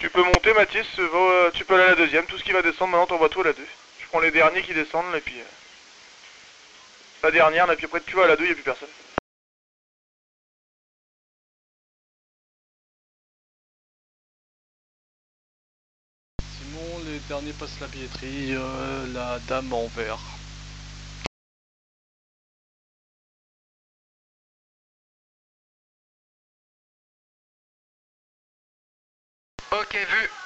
Tu peux monter Mathis, tu peux aller à la deuxième, tout ce qui va descendre maintenant t'envoies tout à la 2. Je prends les derniers qui descendent et puis... la dernière, et puis après tu vas à la 2, y'a plus personne. Simon, les derniers passent la billetterie, la dame en vert. Ok, vu.